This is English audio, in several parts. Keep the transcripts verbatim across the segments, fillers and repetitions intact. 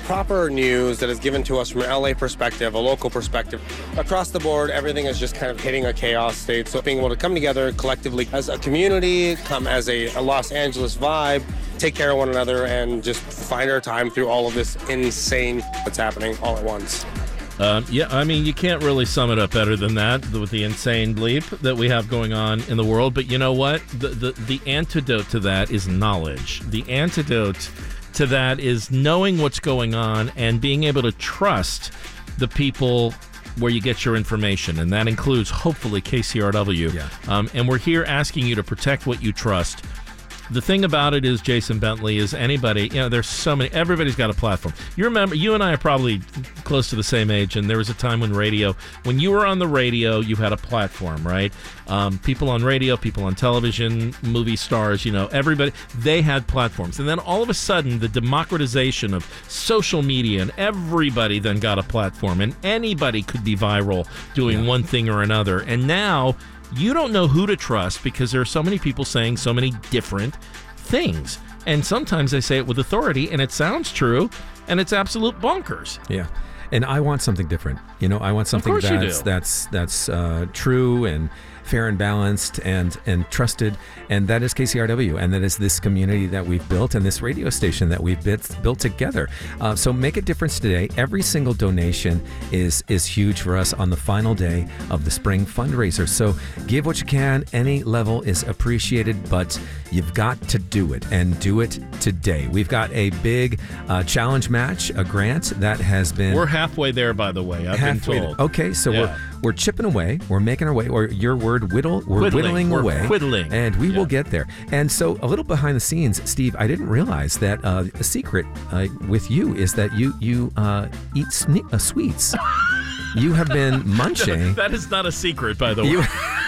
proper news that is given to us from an L A perspective, a local perspective. Across the board, everything is just kind of hitting a chaos state. So being able to come together collectively as a community, come as a, a Los Angeles vibe, take care of one another, and just find our time through all of this insane that's happening all at once. Um, yeah, I mean, you can't really sum it up better than that with the insane leap that we have going on in the world. But you know what? The, the, the antidote to that is knowledge. The antidote to that is knowing what's going on and being able to trust the people where you get your information. And that includes, hopefully, K C R W. Yeah. Um, and we're here asking you to protect what you trust. The thing about it is, Jason Bentley, is anybody, you know, there's so many, everybody's got a platform. You remember, you and I are probably close to the same age, and there was a time when radio, when you were on the radio, you had a platform, right? Um, people on radio, people on television, movie stars, you know, everybody, they had platforms. And then all of a sudden, the democratization of social media, and everybody then got a platform, and anybody could be viral doing yeah. one thing or another. And now, you don't know who to trust because there are so many people saying so many different things. And sometimes they say it with authority, and it sounds true, and it's absolute bonkers. Yeah. And I want something different. You know, I want something Of course you that's do. that's that's uh, true and fair and balanced and and trusted, and that is K C R W, and that is this community that we've built and this radio station that we've built built together. Uh, so make a difference today. Every single donation is is huge for us on the final day of the spring fundraiser. So give what you can. Any level is appreciated, but you've got to do it, and do it today. We've got a big uh, challenge match, a grant that has been. We're halfway there, by the way. I've halfway been told. there. Okay, so Yeah. we're we're chipping away. We're making our way. Or your word, whittle. We're Whittling. whittling We're away. whittling. And we Yeah. will get there. And so a little behind the scenes, Steve, I didn't realize that uh, a secret uh, with you is that you you uh, eat sne- uh, sweets. You have been munching. That is not a secret, by the way. You-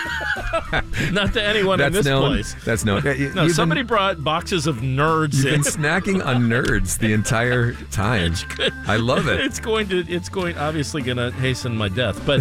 Not to anyone in That's this known. place. That's known. You- No, you've somebody been, brought boxes of nerds You've in. been snacking on nerds the entire time. It's good. I love it. It's going to. It's going. Obviously, going to hasten my death, but.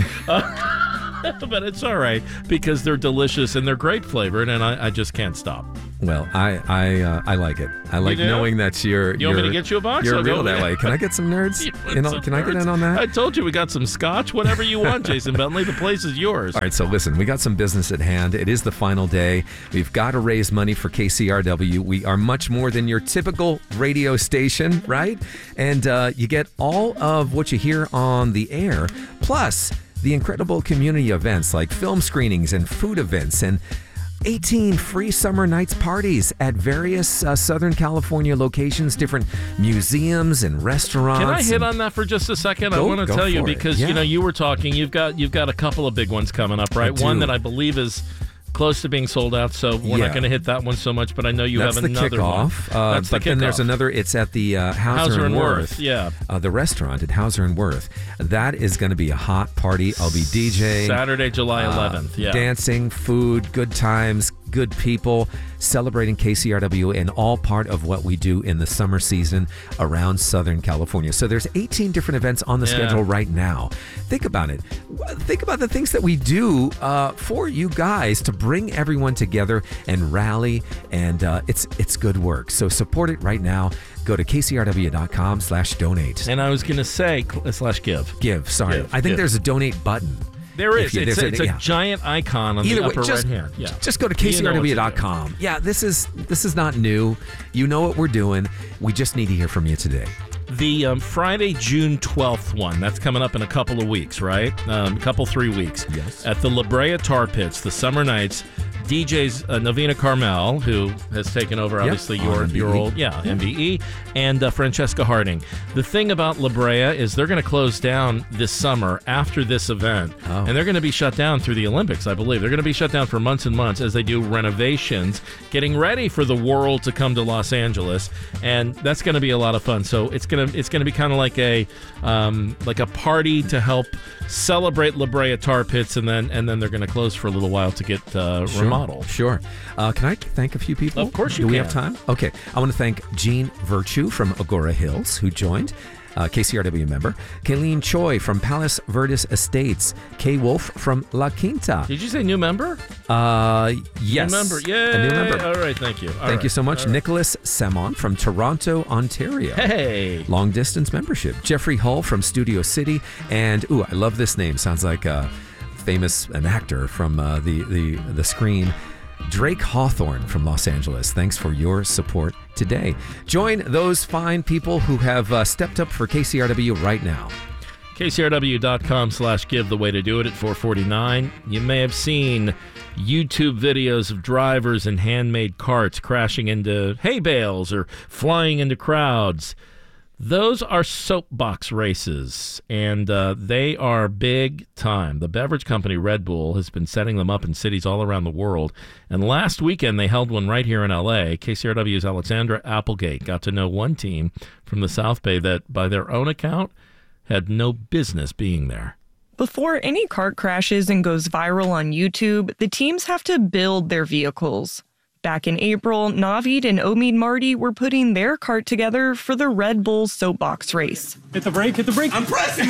Uh, but it's all right because they're delicious and they're great flavored, and I, I just can't stop. Well, I I uh, I like it. I like do? knowing that you're. You want me you're- to get you a box? You're I'll go real that with it. way. Can I get some nerds? You want You know, some can I get nerds? in on that? I told you we got some scotch. Whatever you want, Jason Bentley. The place is yours. All right, so listen, we got some business at hand. It is the final day. We've got to raise money for K C R W. We are much more than your typical radio station, right? And uh, you get all of what you hear on the air, plus the incredible community events like film screenings and food events and eighteen free summer nights parties at various uh, Southern California locations, different museums and restaurants. Can I hit and- on that for just a second? I Go- want to go tell you for it. because Yeah. you know you were talking. You've got you've got a couple of big ones coming up, right? I One do. that I believe is close to being sold out, so we're Yeah. not going to hit that one so much. But I know you That's have the another kickoff. one. Uh, That's but the then there's kickoff. another. It's at the uh, Hauser, Hauser and and Worth. Worth, yeah. Uh, the restaurant at Hauser and Worth. That is going to be a hot party. I'll be DJing. Saturday, July eleventh. uh, yeah. Dancing, food, good times, good people, celebrating K C R W, and all part of what we do in the summer season around Southern California. So there's eighteen different events on the Yeah. schedule right now. Think about it. Think about the things that we do uh, for you guys to bring everyone together and rally, and uh, it's it's good work. So support it right now. Go to k c r w dot com slash donate. And I was going to say cl- slash give. Give, sorry. Give, I think give. there's a donate button. There If is. you- It's, there's a, it's a yeah. giant icon on Either the way, upper just, right hand. Yeah. just go to k c r w dot com. Yeah, this is this is not new. You know what we're doing. We just need to hear from you today. The um, Friday, June twelfth one, that's coming up in a couple of weeks, right? Um, a couple, three weeks. Yes. At the La Brea Tar Pits, the summer nights, D Js uh, Navina Carmel, who has taken over, obviously, on your, M B E. your old, yeah, M B E, and uh, Francesca Harding. The thing about La Brea is they're going to close down this summer after this event, Oh. and they're going to be shut down through the Olympics, I believe. They're going to be shut down for months and months as they do renovations, getting ready for the world to come to Los Angeles, and that's going to be a lot of fun. So it's going to it's going to be kind of like a um, like a party to help celebrate La Brea Tar Pits, and then and then they're going to close for a little while to get uh, Sure, remodeled. Sure. Uh, can I thank a few people? Of course you Do we can. have time? Okay. I want to thank Jean Virtue from Agora Hills, who joined. uh, K C R W member. Kayleen Choi from Palace Verdes Estates. Kay Wolf from La Quinta. Did you say new member? Uh, yes. New member. Yay. A new member. All right, thank you. All Thank right. you so much. All right. Nicholas Samon from Toronto, Ontario. Hey. Long distance membership. Jeffrey Hull from Studio City. And, ooh, I love this name. Sounds like a famous, an actor from uh, the, the, the screen. Drake Hawthorne from Los Angeles. Thanks for your support today. Join those fine people who have uh, stepped up for K C R W right now. K C R W dot com slash give the way to do it at four forty-nine. You may have seen YouTube videos of drivers in handmade carts crashing into hay bales or flying into crowds. Those are soapbox races, and uh, they are big time. The beverage company Red Bull has been setting them up in cities all around the world. And last weekend, they held one right here in L A. K C R W's Alexandra Applegate got to know one team from the South Bay that, by their own account, had no business being there. Before any cart crashes and goes viral on YouTube, the teams have to build their vehicles. Back in April, Navid and Omid Marty were putting their cart together for the Red Bull soapbox race. Hit the brake, hit the brake. I'm pressing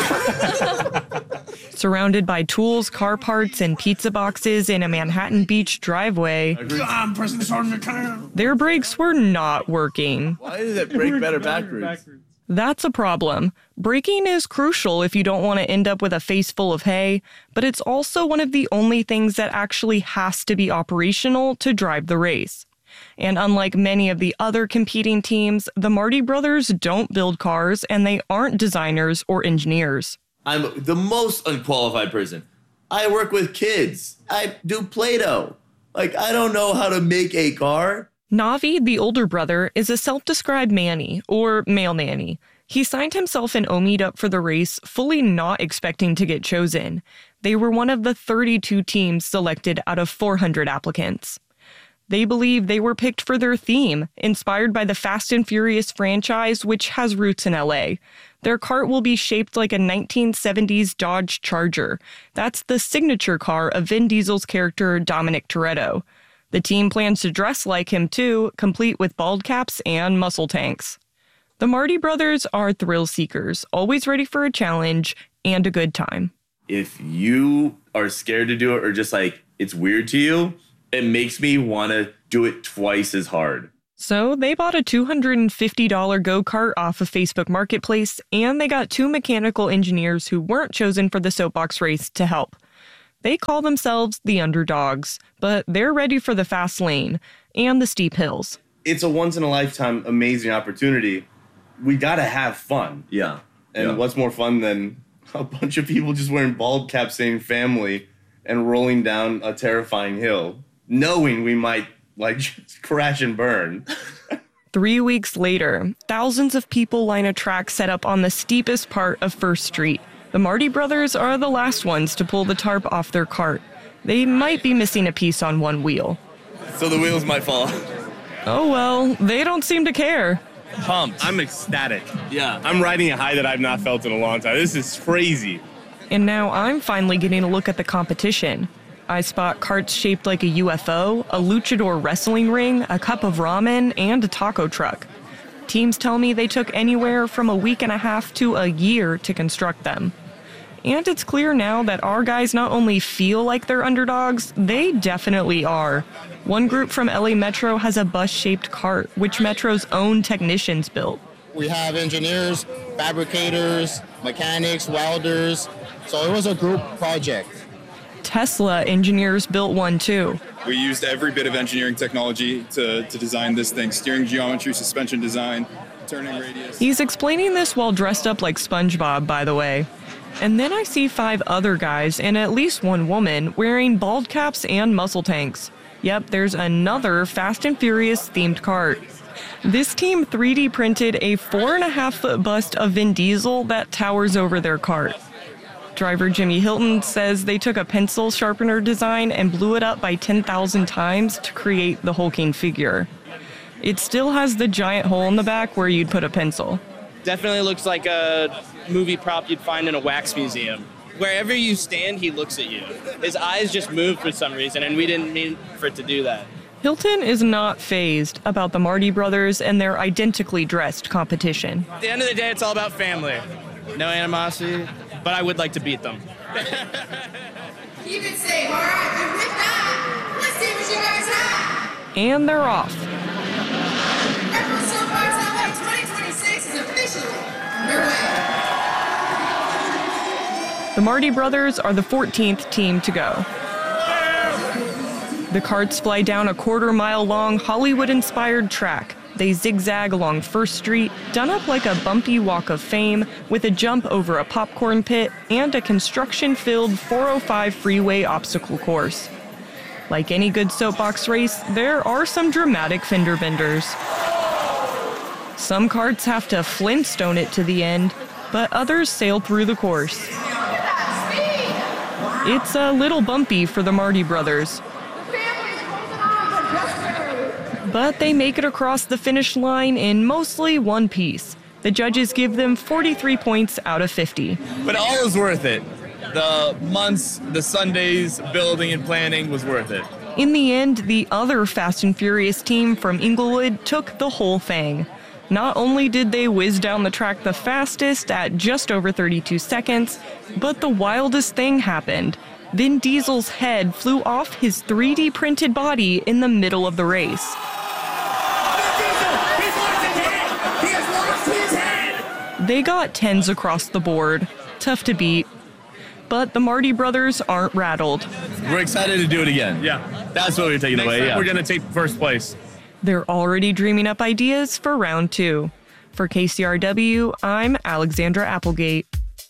the brake. Surrounded by tools, car parts, and pizza boxes in a Manhattan Beach driveway, I'm pressing this hard as I can. their brakes were not working. Why is it brake better backwards? That's a problem. Braking is crucial if you don't want to end up with a face full of hay, but it's also one of the only things that actually has to be operational to drive the race. And unlike many of the other competing teams, the Marty brothers don't build cars and they aren't designers or engineers. I'm the most unqualified person. I work with kids. I do Play-Doh. Like, I don't know how to make a car. Navid, the older brother, is a self-described manny, or male nanny. He signed himself and Omid up for the race, fully not expecting to get chosen. They were one of the thirty-two teams selected out of four hundred applicants. They believe they were picked for their theme, inspired by the Fast and Furious franchise, which has roots in L A. Their cart will be shaped like a nineteen seventies Dodge Charger. That's the signature car of Vin Diesel's character Dominic Toretto. The team plans to dress like him too, complete with bald caps and muscle tanks. The Marty brothers are thrill seekers, always ready for a challenge and a good time. If you are scared to do it or just like it's weird to you, it makes me want to do it twice as hard. So they bought a two hundred fifty dollars go-kart off of Facebook Marketplace, and they got two mechanical engineers who weren't chosen for the soapbox race to help. They call themselves the underdogs, but they're ready for the fast lane and the steep hills. It's a once-in-a-lifetime amazing opportunity. We gotta have fun. Yeah. And yeah. what's more fun than a bunch of people just wearing bald caps saying family and rolling down a terrifying hill, knowing we might, like, just crash and burn. Three weeks later, thousands of people line a track set up on the steepest part of First Street. The Marty brothers are the last ones to pull the tarp off their cart. They might be missing a piece on one wheel. So the wheels might fall. Oh well, they don't seem to care. Pumped. I'm ecstatic. Yeah. I'm riding a high that I've not felt in a long time. This is crazy. And now I'm finally getting a look at the competition. I spot carts shaped like a U F O, a luchador wrestling ring, a cup of ramen, and a taco truck. Teams tell me they took anywhere from a week and a half to a year to construct them. And it's clear now that our guys not only feel like they're underdogs, they definitely are. One group from L A Metro has a bus-shaped cart, which Metro's own technicians built. We have engineers, fabricators, mechanics, welders, so it was a group project. Tesla engineers built one too. We used every bit of engineering technology to, to design this thing, steering geometry, suspension design, turning radius. He's explaining this while dressed up like SpongeBob, by the way. And then I see five other guys and at least one woman wearing bald caps and muscle tanks. Yep, there's another Fast and Furious themed cart. This team three D printed a four and a half foot bust of Vin Diesel that towers over their cart. Driver Jimmy Hilton says they took a pencil sharpener design and blew it up by ten thousand times to create the hulking figure. It still has the giant hole in the back where you'd put a pencil. Definitely looks like a movie prop you'd find in a wax museum. Wherever you stand, he looks at you. His eyes just move for some reason, and we didn't mean for it to do that. Hilton is not fazed about the Marty brothers and their identically dressed competition. At the end of the day, it's all about family. No animosity, but I would like to beat them. Keep it safe, all right? And with that, let's see what you guys have. And they're off. Retro Soapbox L A twenty twenty-six is officially underway. The Marty brothers are the fourteenth team to go. The carts fly down a quarter-mile-long Hollywood-inspired track. They zigzag along First Street, done up like a bumpy walk of fame, with a jump over a popcorn pit and a construction-filled four oh five freeway obstacle course. Like any good soapbox race, there are some dramatic fender benders. Some carts have to Flintstone it to the end, but others sail through the course. It's a little bumpy for the Marty brothers, but they make it across the finish line in mostly one piece. The judges give them forty-three points out of fifty. But all was worth it. The months, the Sundays, building and planning was worth it. In the end, the other Fast and Furious team from Inglewood took the whole thing. Not only did they whiz down the track the fastest at just over thirty-two seconds, but the wildest thing happened. Vin Diesel's head flew off his three D printed body in the middle of the race. They got tens across the board. Tough to beat. But the Marty brothers aren't rattled. We're excited to do it again. Yeah. That's what we're taking Next away. time Yeah. We're going to take first place. They're already dreaming up ideas for round two. For K C R W, I'm Alexandra Applegate.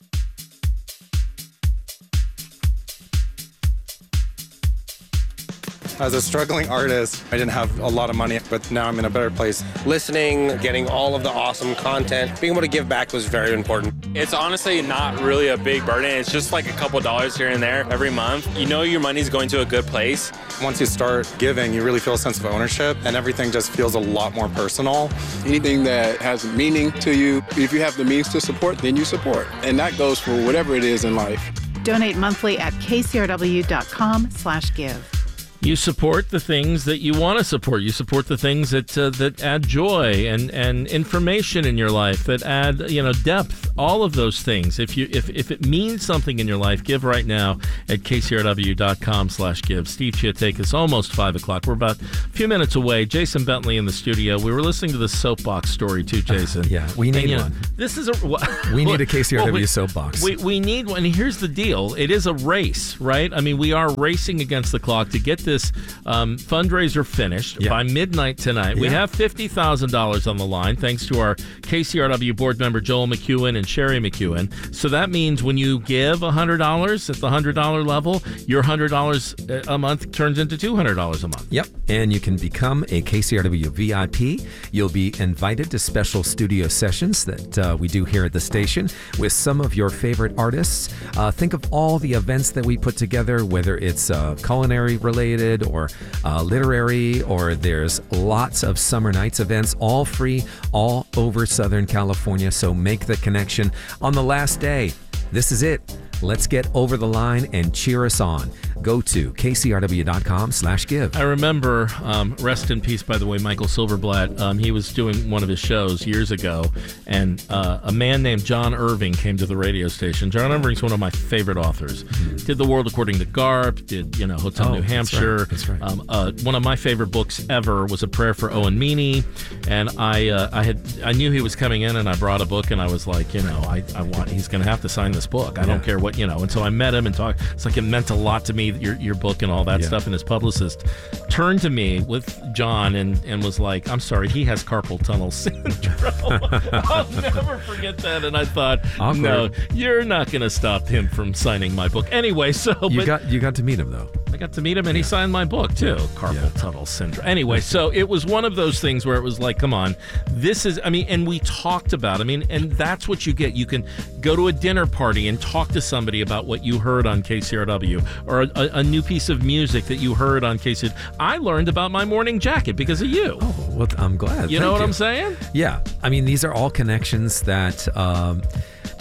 As a struggling artist, I didn't have a lot of money, but now I'm in a better place. Listening, getting all of the awesome content, being able to give back was very important. It's honestly not really a big burden. It's just like a couple dollars here and there every month. You know your money's going to a good place. Once you start giving, you really feel a sense of ownership, and everything just feels a lot more personal. Anything that has meaning to you, if you have the means to support, then you support. And that goes for whatever it is in life. Donate monthly at k c r w dot com slash give. You support the things that you want to support. You support the things that uh, that add joy and, and information in your life, that add, you know, depth, all of those things. If you if, if it means something in your life, give right now at k c r w dot com slash give. Steve Chiatakis, almost five o'clock. We're about a few minutes away. Jason Bentley in the studio. We were listening to the soapbox story too, Jason. Uh, yeah, we need and, one. Know, this is a what, we need a K C R W well, we, soapbox. We, we need one. And here's the deal. It is a race, right? I mean, we are racing against the clock to get this This um, fundraiser finished yeah. by midnight tonight. Yeah. We have fifty thousand dollars on the line, thanks to our K C R W board member Joel McEwen and Sherry McEwen. So that means when you give one hundred dollars at the one hundred dollars level, your one hundred dollars a month turns into two hundred dollars a month. Yep. And you can become a K C R W V I P. You'll be invited to special studio sessions that uh, we do here at the station with some of your favorite artists. Uh, think of all the events that we put together, whether it's uh, culinary related or uh, literary, or there's lots of summer nights events, all free, all over Southern California. So make the connection on the last day. This is it. Let's get over the line and cheer us on. Go to k c r w dot com slash give. I remember, um, rest in peace, by the way, Michael Silverblatt. Um, he was doing one of his shows years ago, and uh, a man named John Irving came to the radio station. John Irving's one of my favorite authors. Mm-hmm. Did The World According to Garp, did, you know, Hotel oh, New Hampshire. That's right. That's right. Um, uh, one of my favorite books ever was A Prayer for Owen Meany, and I uh, I had I knew he was coming in, and I brought a book, and I was like, you know, I, I want he's going to have to sign this book. I yeah. don't care what, you know. And so I met him and talked. It's like it meant a lot to me, your your book and all that yeah. stuff. And his publicist turned to me with John and, and was like, I'm sorry, he has carpal tunnel syndrome. I'll never forget that. And I thought, Awkward. no, you're not going to stop him from signing my book. Anyway, so. You but, got you got to meet him, though. I got to meet him, and yeah. he signed my book, too. Yeah. Carpal yeah. tunnel syndrome. Anyway, so it was one of those things where it was like, come on, this is, I mean, and we talked about, I mean, and that's what you get. You can go to a dinner party and talk to somebody about what you heard on K C R W, or a, a new piece of music that you heard on K C R W. I learned about my morning jacket because of you. Oh, well, I'm glad. You Thank know what you. I'm saying? Yeah. I mean, these are all connections that... Um,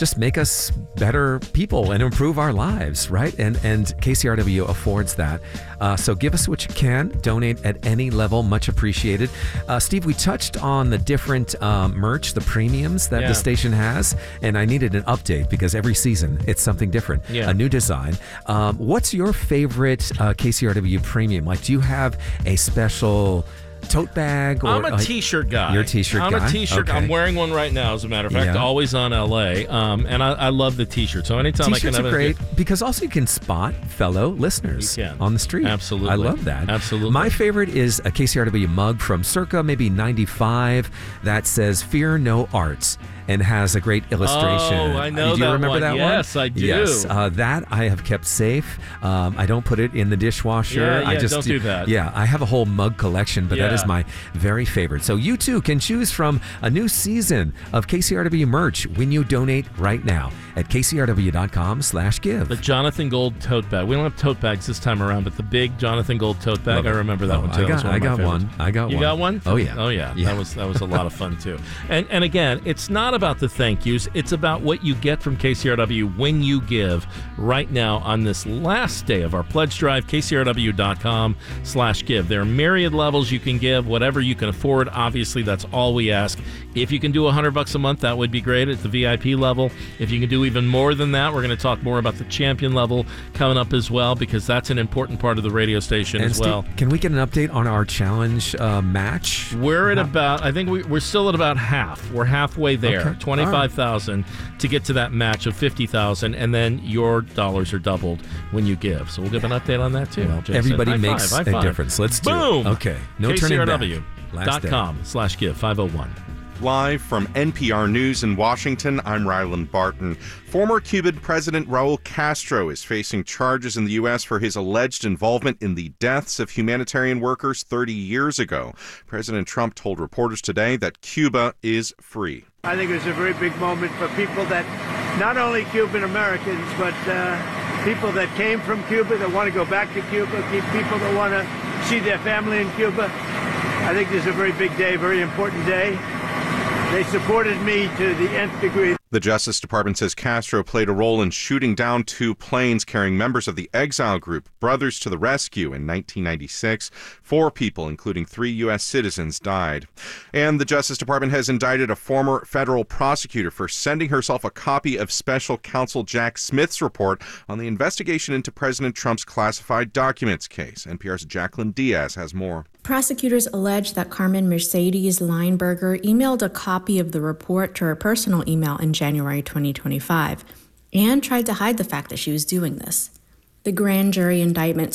just make us better people and improve our lives, right? And and K C R W affords that. Uh, so give us what you can. Donate at any level, much appreciated. Uh, Steve, we touched on the different um, merch, the premiums that Yeah. the station has, and I needed an update because every season it's something different, Yeah. a new design. Um, what's your favorite uh, K C R W premium? Like, do you have a special tote bag? Or, I'm a like- t-shirt guy. You're a t-shirt I'm guy? a t-shirt. Okay. I'm wearing one right now, as a matter of fact. Yeah. Always on L A. Um, and I, I love the t-shirt. So anytime T-shirts I can are have great because also you can spot fellow listeners You can. on the street. Absolutely. I love that. Absolutely. My favorite is a K C R W mug from circa maybe ninety-five that says "Fear No Arts" and has a great illustration. Oh, I know Do you that remember one. that one? Yes, I do. Yes, uh, that I have kept safe. Um, I don't put it in the dishwasher. Yeah, I yeah, just don't do that. Yeah, I have a whole mug collection, but that Yeah. is my very favorite. So you too can choose from a new season of K C R W merch when you donate right now at k c r w dot com slash give. The Jonathan Gold tote bag. We don't have tote bags this time around, but the big Jonathan Gold tote bag, Love I it. remember that Oh, one too. I That was got- one of I my got favorites. one. I got you one. got one? Oh, yeah. Oh yeah. Yeah. That was that was a lot of fun too. And and again, it's not about the thank yous. It's about what you get from K C R W when you give right now on this last day of our pledge drive. k c r w dot com slash give. There are myriad levels you can give, whatever you can afford. Obviously, that's all we ask. If you can do a hundred bucks a month, that would be great at the V I P level. If you can do even more than that, we're going to talk more about the champion level coming up as well, because that's an important part of the radio station And as Steve, well. can we get an update on our challenge uh, match? We're at about, I think we, we're still at about half. We're halfway there, Okay. twenty-five thousand to get to that match of fifty thousand, and then your dollars are doubled when you give. So we'll give an update on that too. Well, Jason. everybody High makes five, high a five. difference. Let's do it. Boom. Okay. No turning back. K C R W Last dot day. com slash give five oh one. Live from N P R News in Washington, I'm Ryland Barton. Former Cuban President Raul Castro is facing charges in the U S for his alleged involvement in the deaths of humanitarian workers thirty years ago. President Trump told reporters today that Cuba is free. I think it's a very big moment for people that, not only Cuban Americans, but uh, people that came from Cuba, that want to go back to Cuba, people that want to see their family in Cuba. I think this is a very big day, very important day. They supported me to the nth degree. The Justice Department says Castro played a role in shooting down two planes carrying members of the exile group Brothers to the Rescue in nineteen ninety-six. Four people, including three U S citizens, died. And the Justice Department has indicted a former federal prosecutor for sending herself a copy of Special Counsel Jack Smith's report on the investigation into President Trump's classified documents case. N P R's Jacqueline Diaz has more. Prosecutors allege that Carmen Mercedes Lineberger emailed a copy of the report to her personal email in January twenty twenty-five and tried to hide the fact that she was doing this. The grand jury indictment